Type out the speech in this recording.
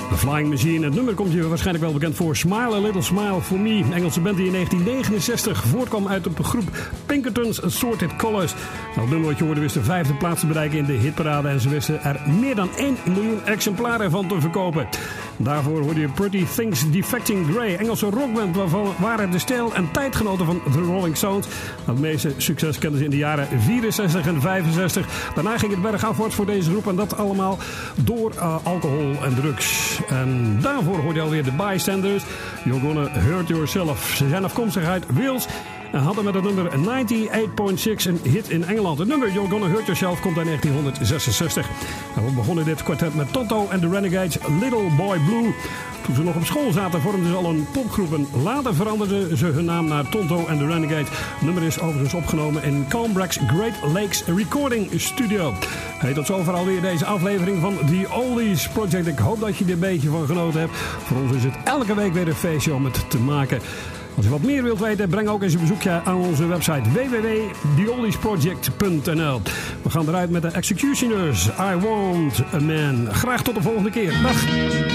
The Flying Machine. Het nummer komt je waarschijnlijk wel bekend voor. Smile a Little Smile for Me. Een Engelse band die in 1969 voortkwam uit de groep Pinkerton's Assorted Colors. Dat nummer wat je hoorde wist de 5e plaats te bereiken in de hitparade. En ze wisten er meer dan 1 miljoen exemplaren van te verkopen. Daarvoor hoorde je Pretty Things Defecting Grey. Engelse rockband waarvan waren de stijl en tijdgenoten van The Rolling Stones. Het meeste succes kenden ze in de jaren 64 en 65. Daarna ging het bergafwaarts voor deze groep. En dat allemaal door alcohol en drugs. En daarvoor hoorde je alweer de Bystanders. You're Gonna Hurt Yourself. Ze zijn afkomstig uit Wales. En hadden met het nummer 98.6 een hit in Engeland. Het nummer You're Gonna Hurt Yourself komt uit 1966. En we begonnen dit kwartet met Tonto en de Renegades, Little Boy Blue. Toen ze nog op school zaten vormden ze al een popgroep. En later veranderden ze hun naam naar Tonto en de Renegades. Het nummer is overigens opgenomen in Calmbrex Great Lakes Recording Studio. Hey, tot zover alweer deze aflevering van The Oldies Project. Ik hoop dat je er een beetje van genoten hebt. Voor ons is het elke week weer een feestje om het te maken. Als je wat meer wilt weten, breng ook eens een bezoekje aan onze website www.theoldiesproject.nl. We gaan eruit met de Executioners, I Want a Man. Graag tot de volgende keer. Dag!